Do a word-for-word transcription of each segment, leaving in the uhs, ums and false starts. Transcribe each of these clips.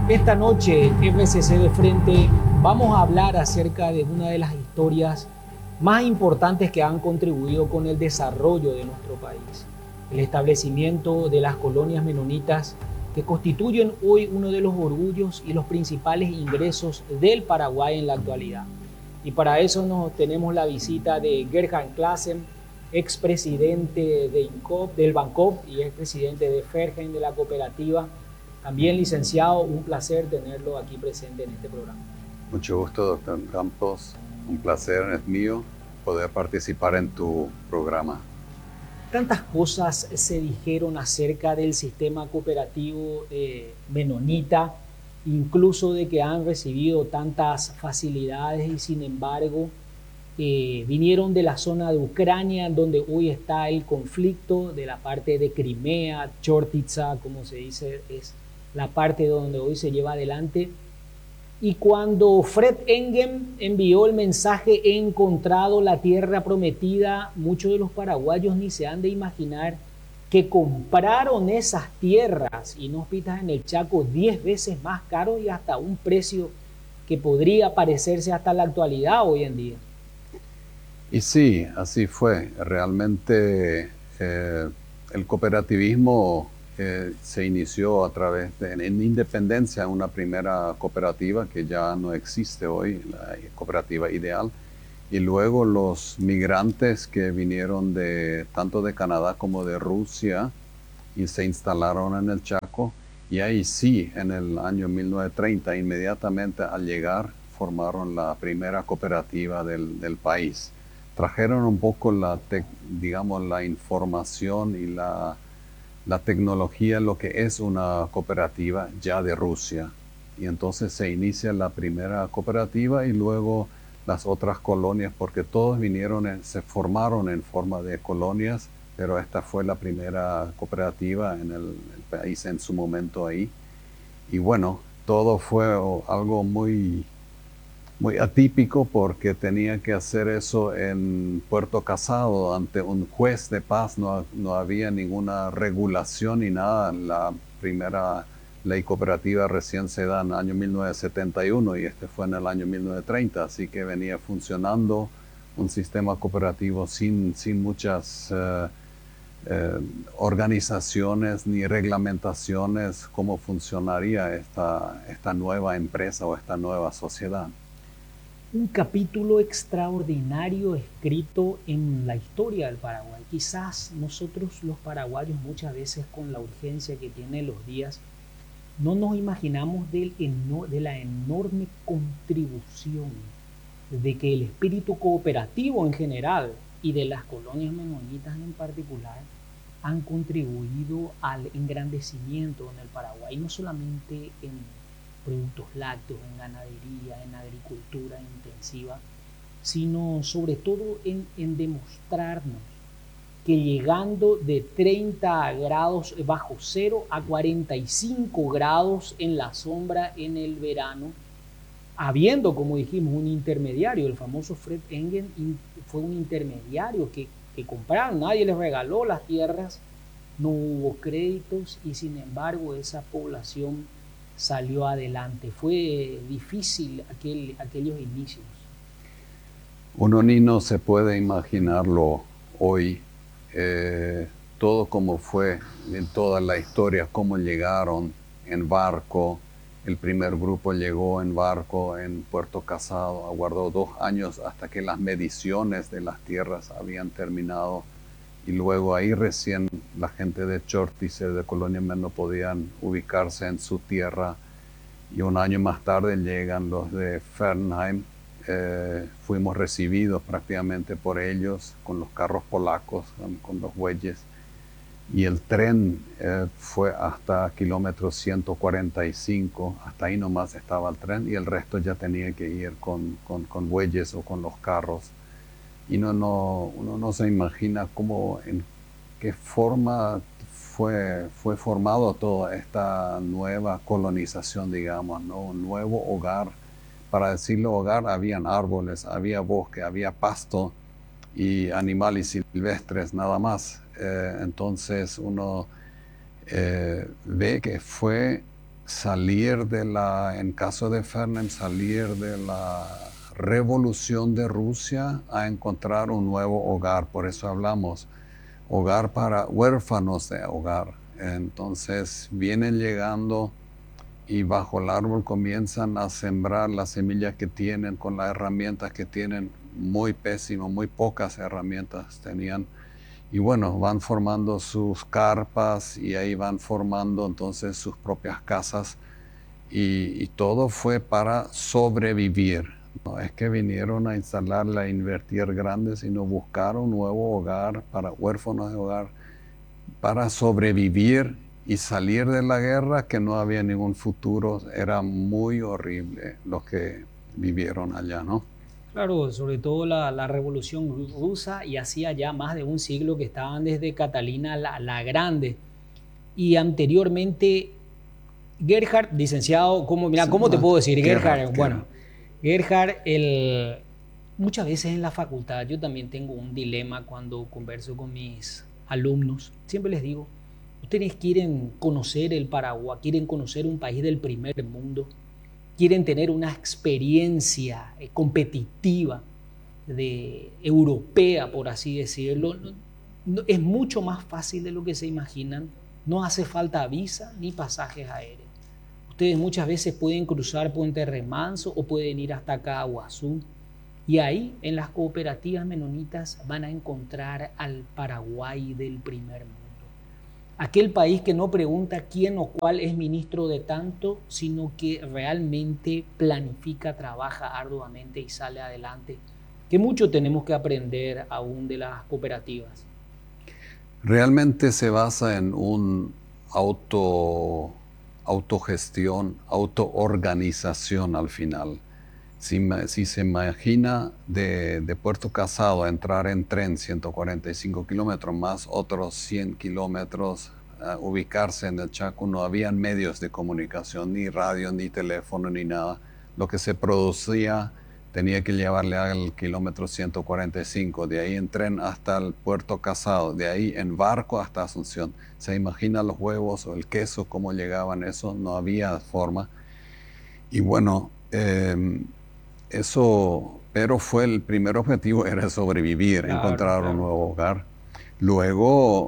Esta noche, F C C de Frente, vamos a hablar acerca de una de las historias más importantes que han contribuido con el desarrollo de nuestro país, el establecimiento de las colonias menonitas que constituyen hoy uno de los orgullos y los principales ingresos del Paraguay en la actualidad. Y para eso nos tenemos la visita de Gerhard Claassen, expresidente de INCOP, del Bancop y expresidente de Fergen de la cooperativa. También licenciado, un placer tenerlo aquí presente en este programa. Mucho gusto, doctor Campos. Un placer es mío poder participar en tu programa. Tantas cosas se dijeron acerca del sistema cooperativo eh, menonita, incluso de que han recibido tantas facilidades y sin embargo eh, vinieron de la zona de Ucrania, donde hoy está el conflicto, de la parte de Crimea, Chortitza, como se dice, es la parte donde hoy se lleva adelante. Y cuando Fred Engen envió el mensaje "he encontrado la tierra prometida", muchos de los paraguayos ni se han de imaginar que compraron esas tierras inhóspitas en el Chaco diez veces más caro y hasta un precio que podría parecerse hasta la actualidad hoy en día. Y sí, así fue. Realmente eh, el cooperativismo eh, se inició a través de, en Independencia, una primera cooperativa que ya no existe hoy, la cooperativa Ideal, y luego los migrantes que vinieron de tanto de Canadá como de Rusia y se instalaron en el Chaco, y ahí sí, en el año mil novecientos treinta, inmediatamente al llegar, formaron la primera cooperativa del, del país. Trajeron un poco la, te, digamos, la información y la, la tecnología, lo que es una cooperativa ya de Rusia. Y entonces se inicia la primera cooperativa y luego las otras colonias, porque todos vinieron, en, se formaron en forma de colonias, pero esta fue la primera cooperativa en el, el país en su momento ahí. Y bueno, todo fue algo muy... muy atípico porque tenía que hacer eso en Puerto Casado ante un juez de paz. No, no había ninguna regulación ni nada. La primera ley cooperativa recién se da en el año mil novecientos setenta y uno y este fue en el año mil novecientos treinta, así que venía funcionando un sistema cooperativo sin, sin muchas uh, uh, organizaciones ni reglamentaciones cómo funcionaría esta, esta nueva empresa o esta nueva sociedad. Un capítulo extraordinario escrito en la historia del Paraguay. Quizás nosotros los paraguayos muchas veces con la urgencia que tienen los días no nos imaginamos del eno- de la enorme contribución de que el espíritu cooperativo en general y de las colonias menonitas en particular han contribuido al engrandecimiento en el Paraguay, no solamente en productos lácteos, en ganadería, en agricultura intensiva, sino sobre todo en, en demostrarnos que llegando de treinta grados bajo cero a cuarenta y cinco grados en la sombra en el verano, habiendo, como dijimos, un intermediario, el famoso Fred Engen fue un intermediario que, que compraron, nadie les regaló las tierras, no hubo créditos y sin embargo esa población salió adelante. Fue difícil aquel, aquellos inicios. Uno ni no se puede imaginarlo hoy, eh, todo como fue en toda la historia, cómo llegaron en barco. El primer grupo llegó en barco en Puerto Casado, aguardó dos años hasta que las mediciones de las tierras habían terminado. Y luego ahí recién la gente de Chortitza, de Colonia Menor, podían ubicarse en su tierra. Y un año más tarde llegan los de Fernheim. Eh, fuimos recibidos prácticamente por ellos con los carros polacos, con, con los bueyes. Y el tren eh, fue hasta kilómetro ciento cuarenta y cinco. Hasta ahí nomás estaba el tren y el resto ya tenía que ir con, con, con bueyes o con los carros. Y no, no, uno no se imagina cómo, en qué forma fue, fue formado toda esta nueva colonización, digamos, ¿no? Un nuevo hogar. Para decirlo hogar, habían árboles, había bosque, había pasto y animales silvestres, nada más. Eh, entonces uno eh, ve que fue salir de la, en caso de Fernem, salir de la revolución de Rusia a encontrar un nuevo hogar. Por eso hablamos, hogar para huérfanos de hogar. Entonces vienen llegando y bajo el árbol comienzan a sembrar las semillas que tienen con las herramientas que tienen, muy pésimo, muy pocas herramientas tenían. Y bueno, van formando sus carpas y ahí van formando entonces sus propias casas y, y todo fue para sobrevivir. No es que vinieron a instalarla, a invertir grandes, sino buscar un nuevo hogar para huérfanos de hogar, para sobrevivir y salir de la guerra, que no había ningún futuro. Era muy horrible lo que vivieron allá, ¿no? Claro, sobre todo la, la Revolución Rusa, y hacía ya más de un siglo que estaban desde Catalina la, la Grande. Y anteriormente, Gerhard, licenciado, ¿cómo, mira, Sí, ¿cómo te no, puedo decir? Gerhard, Gerhard, bueno, Gerhard, el, muchas veces en la facultad yo también tengo un dilema cuando converso con mis alumnos. Siempre les digo, ustedes quieren conocer el Paraguay, quieren conocer un país del primer mundo, quieren tener una experiencia eh, competitiva, de, europea, por así decirlo. No, no, es mucho más fácil de lo que se imaginan. No hace falta visa ni pasajes aéreos. Ustedes muchas veces pueden cruzar Puente Remanso o pueden ir hasta Caguazú. Y ahí, en las cooperativas menonitas, van a encontrar al Paraguay del primer mundo. Aquel país que no pregunta quién o cuál es ministro de tanto, sino que realmente planifica, trabaja arduamente y sale adelante. Que mucho tenemos que aprender aún de las cooperativas. Realmente se basa en un auto, autogestión, autoorganización al final. Si, si se imagina de, de Puerto Casado entrar en tren ciento cuarenta y cinco kilómetros más otros cien kilómetros, uh, ubicarse en el Chaco, no habían medios de comunicación, ni radio, ni teléfono, ni nada. Lo que se producía tenía que llevarle al kilómetro ciento cuarenta y cinco, de ahí en tren hasta el Puerto Casado, de ahí en barco hasta Asunción. Se imagina los huevos o el queso, cómo llegaban eso, no había forma. Y bueno, eh, eso, pero fue el primer objetivo, era sobrevivir, Claro, encontrar claro. un nuevo hogar. Luego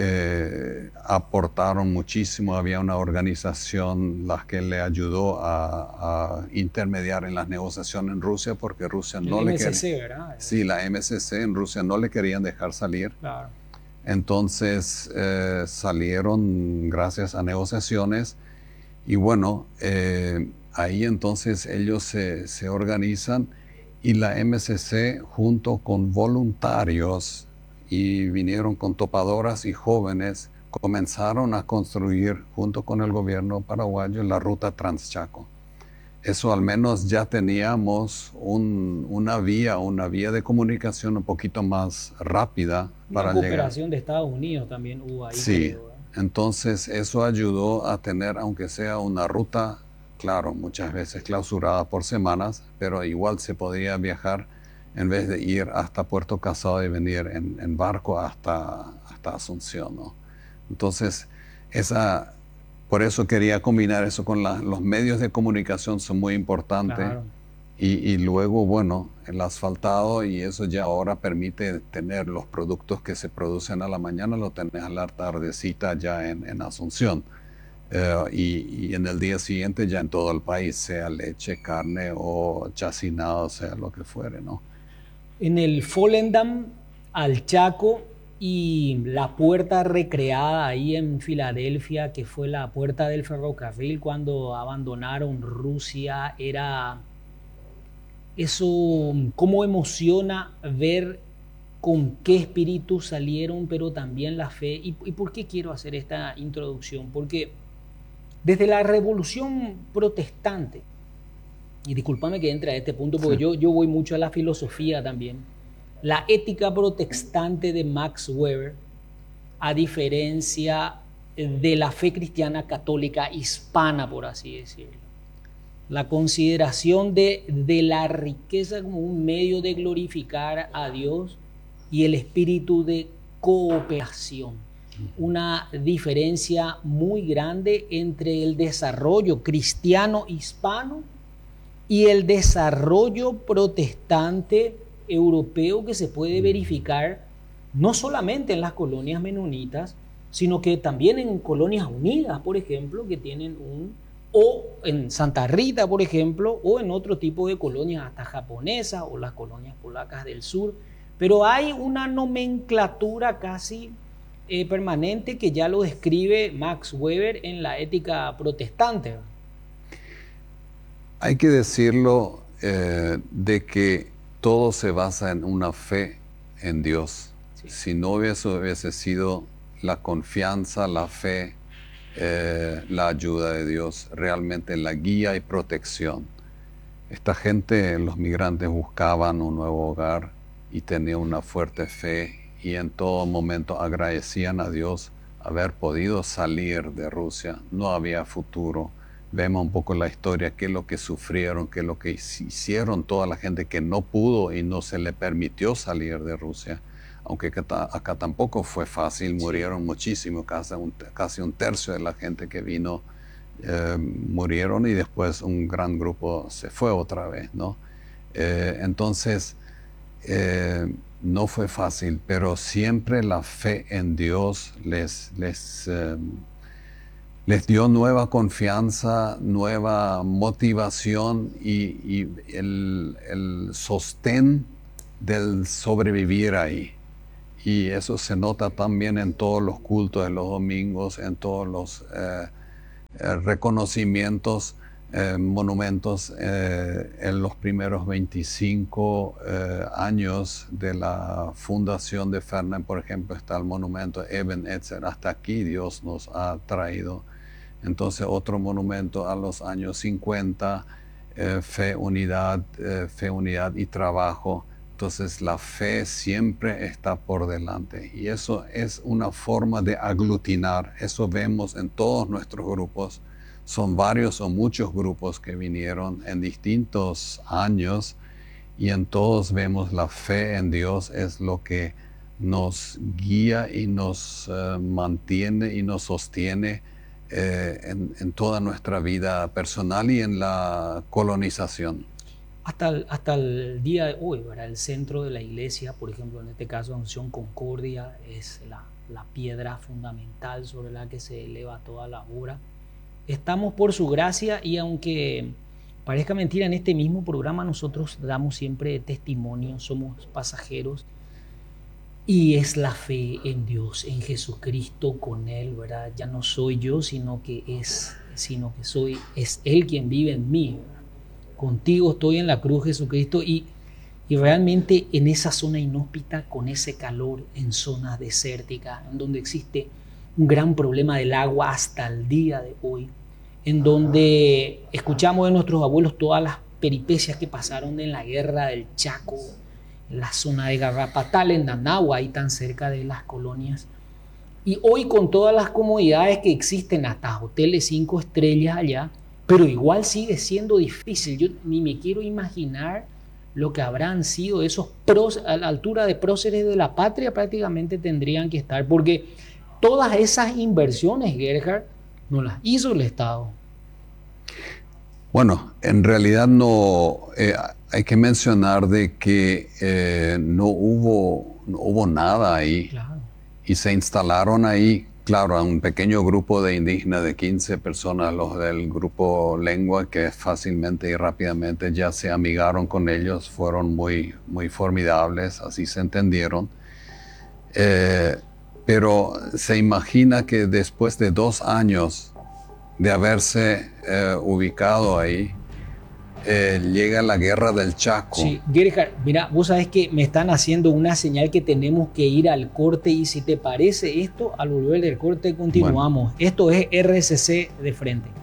eh, aportaron muchísimo, había una organización la que le ayudó a, a intermediar en las negociaciones en Rusia, porque Rusia El no le quería. M C C, ¿verdad? Sí, la M C C en Rusia no le querían dejar salir. Claro. Entonces eh, salieron gracias a negociaciones y bueno, eh, ahí entonces ellos se, se organizan y la M C C junto con voluntarios y vinieron con topadoras y jóvenes, comenzaron a construir junto con el gobierno paraguayo la ruta Transchaco. Eso al menos ya teníamos un, una vía, una vía de comunicación un poquito más rápida Una para llegar. cooperación de Estados Unidos también hubo ahí, Sí, creo, ¿verdad? entonces eso ayudó a tener, aunque sea una ruta, claro, muchas veces clausurada por semanas, pero igual se podía viajar en vez de ir hasta Puerto Casado y venir en, en barco hasta, hasta Asunción, ¿no? Entonces, esa, por eso quería combinar eso con la, los medios de comunicación, son muy importantes. Claro. Y, y luego, bueno, el asfaltado, y eso ya ahora permite tener los productos que se producen a la mañana, lo tenés a la tardecita ya en, en Asunción. Uh, y, y en el día siguiente ya en todo el país, sea leche, carne o chacinado, sea lo que fuere, ¿no? En el Volendam al Chaco y la puerta recreada ahí en Filadelfia, que fue la puerta del ferrocarril cuando abandonaron Rusia, era eso, cómo emociona ver con qué espíritu salieron, pero también la fe. ¿Y, y por qué quiero hacer esta introducción? Porque desde la Revolución Protestante, y discúlpame que entre a este punto, porque sí. yo, yo voy mucho a la filosofía también, la ética protestante de Max Weber, a diferencia de la fe cristiana católica hispana, por así decirlo, la consideración de, de la riqueza como un medio de glorificar a Dios y el espíritu de cooperación. una diferencia muy grande entre el desarrollo cristiano hispano y el desarrollo protestante europeo que se puede verificar no solamente en las colonias menonitas, sino que también en colonias unidas, por ejemplo, que tienen un, o en Santa Rita, por ejemplo, o en otro tipo de colonias hasta japonesas o las colonias polacas del sur. Pero hay una nomenclatura casi eh, permanente que ya lo describe Max Weber en la Ética Protestante. Hay que decirlo eh, de que todo se basa en una fe en Dios. Sí. Si no hubiese, hubiese sido la confianza, la fe, eh, la ayuda de Dios, realmente la guía y protección. Esta gente, los migrantes, buscaban un nuevo hogar y tenían una fuerte fe y en todo momento agradecían a Dios haber podido salir de Rusia. No había futuro. Vemos un poco la historia, qué es lo que sufrieron, qué es lo que hicieron toda la gente que no pudo y no se le permitió salir de Rusia. Aunque acá, acá tampoco fue fácil, murieron sí. muchísimo, casi un, casi un tercio de la gente que vino eh, murieron y después un gran grupo se fue otra vez, ¿no? Eh, entonces, eh, no fue fácil, pero siempre la fe en Dios les... les eh, les dio nueva confianza, nueva motivación y, y el, el sostén del sobrevivir ahí. Y eso se nota también en todos los cultos de los domingos, en todos los eh, eh, reconocimientos, eh, monumentos. Eh, en los primeros veinticinco eh, años de la fundación de Fernand, por ejemplo, está el monumento Eben Etzer. Hasta aquí Dios nos ha traído. Entonces otro monumento a los años cincuenta, eh, fe, unidad, eh, fe, unidad y trabajo. Entonces la fe siempre está por delante y eso es una forma de aglutinar. Eso vemos en todos nuestros grupos. Son varios o muchos grupos que vinieron en distintos años y en todos vemos la fe en Dios es lo que nos guía y nos uh, mantiene y nos sostiene Eh, en, en toda nuestra vida personal y en la colonización. Hasta el, hasta el día de hoy, ¿verdad? El centro de la iglesia, por ejemplo, en este caso Asunción Concordia, es la, la piedra fundamental sobre la que se eleva toda la obra. Estamos por su gracia y aunque parezca mentira, en este mismo programa nosotros damos siempre testimonio, somos pasajeros. Y es la fe en Dios, en Jesucristo, con Él, ¿verdad? Ya no soy yo, sino que es, sino que soy, es Él quien vive en mí, ¿verdad? Contigo estoy en la cruz, Jesucristo, y, y realmente en esa zona inhóspita, con ese calor, en zonas desérticas, en donde existe un gran problema del agua hasta el día de hoy, en donde escuchamos de nuestros abuelos todas las peripecias que pasaron en la guerra del Chaco, la zona de Garrapatal, en Nanagua, ahí tan cerca de las colonias. Y hoy con todas las comodidades que existen, hasta hoteles cinco estrellas allá, pero igual sigue siendo difícil. Yo ni me quiero imaginar lo que habrán sido esos pros, a la altura de próceres de la patria prácticamente tendrían que estar, porque todas esas inversiones, Gerhard, no las hizo el Estado. Bueno, en realidad no... Eh, Hay que mencionar de que eh, no, hubo, no hubo nada ahí. Claro. Y se instalaron ahí, claro, un pequeño grupo de indígenas de quince personas, los del grupo Lengua, que fácilmente y rápidamente ya se amigaron con ellos, fueron muy, muy formidables, así se entendieron. Eh, pero se imagina que después de dos años de haberse eh, ubicado ahí, Eh, llega la guerra del Chaco. Sí, Gerhard, mira, vos sabés que me están haciendo una señal que tenemos que ir al corte y si te parece esto, al volver del corte continuamos. Bueno. Esto es R C C de frente.